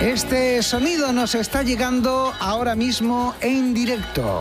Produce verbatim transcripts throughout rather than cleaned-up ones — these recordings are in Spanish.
Este sonido nos está llegando ahora mismo en directo.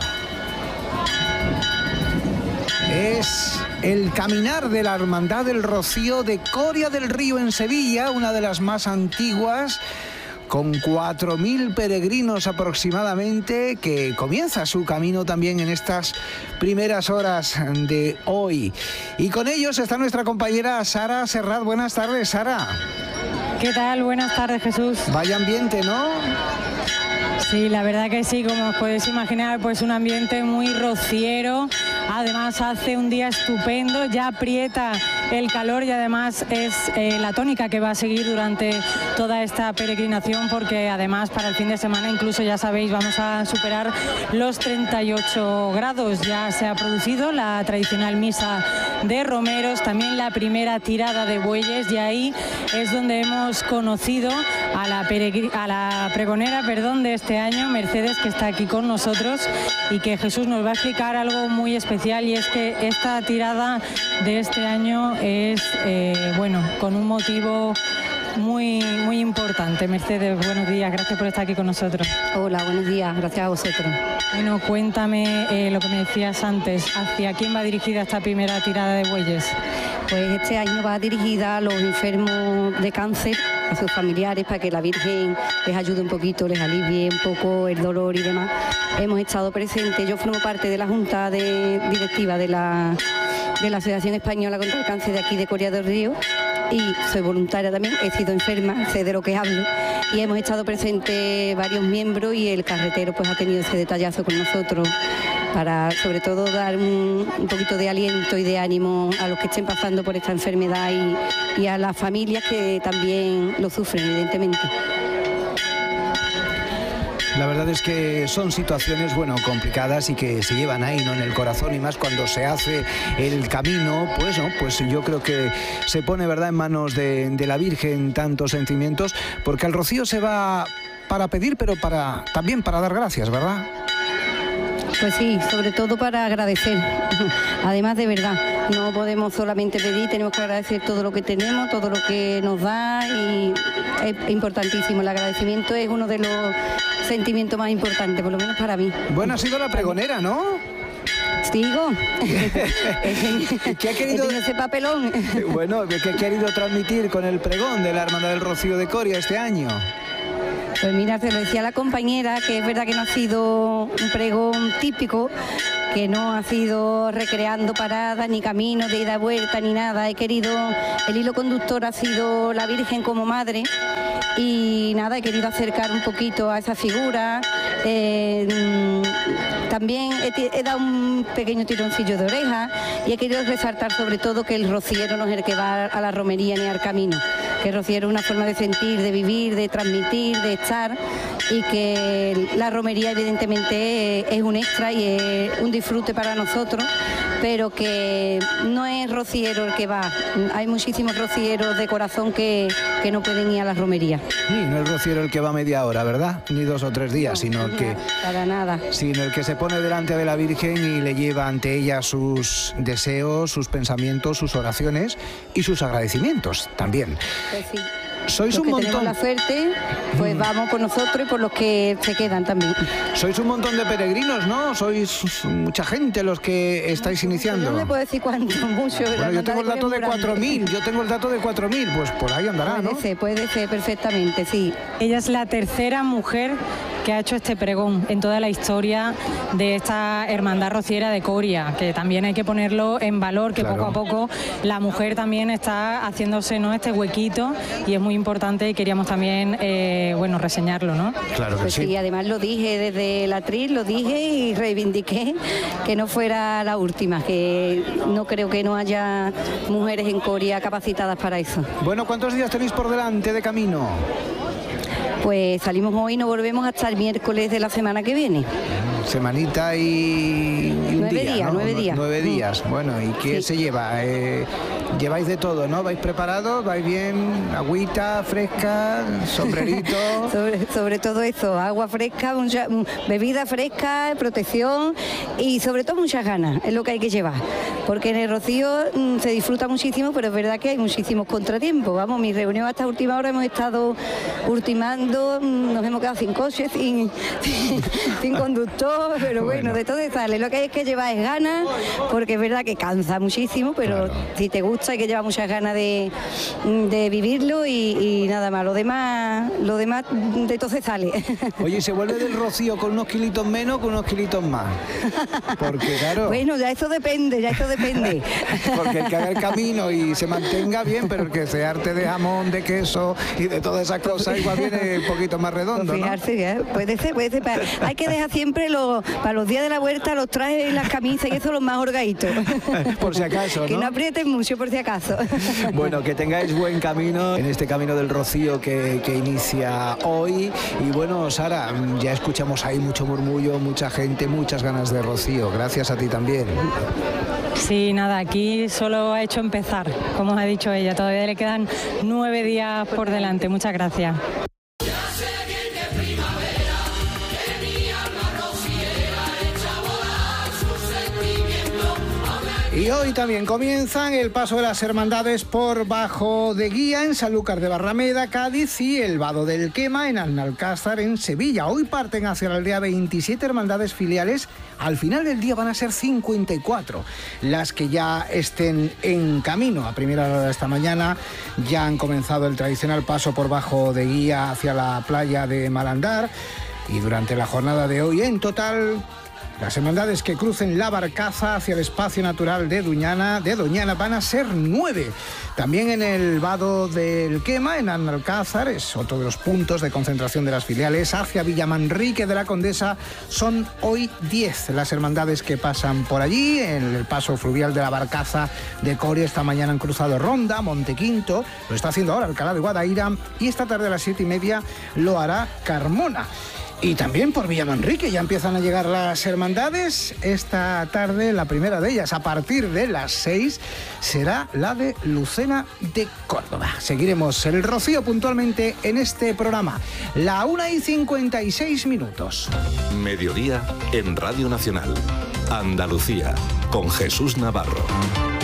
Es el caminar de la Hermandad del Rocío de Coria del Río en Sevilla, una de las más antiguas, con cuatro mil peregrinos aproximadamente, que comienza su camino también en estas primeras horas de hoy. Y con ellos está nuestra compañera Sara Serrat. Buenas tardes, Sara. ¿Qué tal? Buenas tardes, Jesús. Vaya ambiente, ¿no? Sí, la verdad que sí, como os podéis imaginar, pues un ambiente muy rociero. Además hace un día estupendo, ya aprieta el calor y además es eh, la tónica que va a seguir durante toda esta peregrinación, porque además para el fin de semana incluso, ya sabéis, vamos a superar los treinta y ocho grados. Ya se ha producido la tradicional misa de romeros, también la primera tirada de bueyes, y ahí es donde hemos conocido a la, peregr- a la pregonera perdón, de este año, Mercedes, que está aquí con nosotros y que Jesús nos va a explicar algo muy especial, y es que esta tirada de este año es, eh, bueno, con un motivo muy, muy importante. Mercedes, buenos días, gracias por estar aquí con nosotros. Hola, buenos días, gracias a vosotros. Bueno, cuéntame eh, lo que me decías antes, ¿hacia quién va dirigida esta primera tirada de bueyes? Pues este año va dirigida a los enfermos de cáncer, a sus familiares, para que la Virgen les ayude un poquito, les alivie un poco el dolor y demás. Hemos estado presentes, yo formo parte de la Junta de, Directiva de la, de la Asociación Española contra el Cáncer de aquí de Coria del Río, y soy voluntaria también, he sido enferma, sé de lo que hablo, y hemos estado presentes varios miembros, y el carretero pues ha tenido ese detallazo con nosotros para sobre todo dar un, un poquito de aliento y de ánimo a los que estén pasando por esta enfermedad y, y a las familias que también lo sufren, evidentemente. La verdad es que son situaciones, bueno, complicadas y que se llevan ahí, ¿no?, en el corazón, y más cuando se hace el camino, pues no, pues yo creo que se pone, ¿verdad?, en manos de, de la Virgen tantos sentimientos, porque al Rocío se va para pedir, pero para también para dar gracias, ¿verdad? Pues sí, sobre todo para agradecer. Además, de verdad, no podemos solamente pedir, tenemos que agradecer todo lo que tenemos, todo lo que nos da, y es importantísimo. El agradecimiento es uno de los sentimientos más importantes, por lo menos para mí. Bueno, ha sido la pregonera, ¿no? Digo, ¿Qué ha querido ese papelón? Bueno, ¿qué ha querido transmitir con el pregón de la Hermandad del Rocío de Coria este año? Pues mira, se lo decía la compañera, que es verdad que no ha sido un pregón típico, que no ha sido recreando paradas, ni caminos de ida y vuelta, ni nada. He querido, el hilo conductor ha sido la Virgen como madre, y nada, he querido acercar un poquito a esa figura. Eh, también he, he dado un pequeño tironcillo de oreja, y he querido resaltar sobre todo que el rociero no es el que va a la romería ni al camino, que el rociero es una forma de sentir, de vivir, de transmitir, de estar, y que la romería evidentemente es un extra y es un disfrute para nosotros, pero que no es rociero el que va. Hay muchísimos rocieros de corazón que, que no pueden ir a la romería. Sí, no es rociero el que va media hora, ¿verdad? Ni dos o tres días, no, sino el que... Para nada. Sino el que se pone delante de la Virgen y le lleva ante ella sus deseos, sus pensamientos, sus oraciones y sus agradecimientos también. Pues sí. Sois los un que montón. Tenemos la suerte, pues mm. vamos por nosotros y por los que se quedan también. Sois un montón de peregrinos, ¿no? Sois mucha gente los que estáis iniciando. No me puedo decir cuánto, mucho. Bueno, yo tengo el dato de cuatro mil, yo tengo el dato de cuatro mil, pues por ahí andará, ¿no? Puede ser, puede ser perfectamente, sí. Ella es la tercera mujer que ha hecho este pregón en toda la historia de esta hermandad rociera de Coria, que también hay que ponerlo en valor, que claro, poco a poco la mujer también está haciéndose, ¿no?, este huequito, y es muy importante, y queríamos también eh, bueno, reseñarlo, ¿no? Claro que pues sí. sí, además lo dije desde el atril, lo dije y reivindiqué que no fuera la última, que no creo que no haya mujeres en Coria capacitadas para eso. Bueno, ¿cuántos días tenéis por delante de camino? Pues salimos hoy y nos volvemos hasta el miércoles de la semana que viene. Semanita y, y un nueve día, días, ¿no? nueve días. Nueve días. Bueno, ¿y qué sí. se lleva? Eh, lleváis de todo, ¿no? ¿Vais preparados? ¿Vais bien? Agüita fresca, sombrerito. sobre, sobre todo eso, agua fresca, mucha, bebida fresca, protección y sobre todo muchas ganas, es lo que hay que llevar. Porque en el Rocío mmm, se disfruta muchísimo, pero es verdad que hay muchísimos contratiempos. Vamos, mi reunión hasta última hora hemos estado ultimando, mmm, nos hemos quedado sin coche, sin, sin, sin conductor, pero bueno, bueno, de todo sale. Lo que hay es que llevar es ganas, porque es verdad que cansa muchísimo, pero claro, si te gusta hay que llevar muchas ganas de, de vivirlo y, y nada más. Lo demás, lo demás de todo se sale. Oye, ¿se vuelve del Rocío con unos kilitos menos o con unos kilitos más? Porque claro... Bueno, ya eso depende, ya eso depende. Porque el que haga el camino y se mantenga bien, pero el que se arte de jamón, de queso y de todas esas cosas, igual viene un poquito más redondo, pues fijarse, ¿no? ¿eh? Puede ser, puede ser. Para, hay que dejar siempre los, para los días de la huerta los trajes y las camisas y eso los más holgaditos. Por si acaso, ¿no? Que no aprieten mucho, por si acaso. Bueno, que tengáis buen camino en este camino del Rocío que, que inicia hoy. Y bueno, Sara, ya escuchamos ahí mucho murmullo, mucha gente, muchas ganas de Rocío. Gracias a ti también. Sí, nada, aquí solo ha hecho empezar, como ha dicho ella. Todavía le quedan nueve días por delante. Muchas gracias. Y hoy también comienzan el paso de las hermandades por Bajo de Guía en Sanlúcar de Barrameda, Cádiz, y el Vado del Quema en Alcázar, en Sevilla. Hoy parten hacia la aldea veintisiete hermandades filiales. Al final del día van a ser cincuenta y cuatro las que ya estén en camino. A primera hora de esta mañana ya han comenzado el tradicional paso por Bajo de Guía hacia la playa de Malandar. Y durante la jornada de hoy, en total, las hermandades que crucen la Barcaza hacia el espacio natural de Doñana, de Doñana van a ser nueve. También en el Vado del Quema, en Alcázar, es otro de los puntos de concentración de las filiales. Hacia Villamanrique de la Condesa son hoy diez las hermandades que pasan por allí. En el paso fluvial de la Barcaza de Coria esta mañana han cruzado Ronda, Montequinto, lo está haciendo ahora Alcalá de Guadaira, y esta tarde a las siete y media lo hará Carmona. Y también por Villamanrique ya empiezan a llegar las hermandades. Esta tarde la primera de ellas, a partir de las seis, será la de Lucena de Córdoba. Seguiremos el Rocío puntualmente en este programa. La una y cincuenta y seis minutos. Mediodía en Radio Nacional. Andalucía, con Jesús Navarro.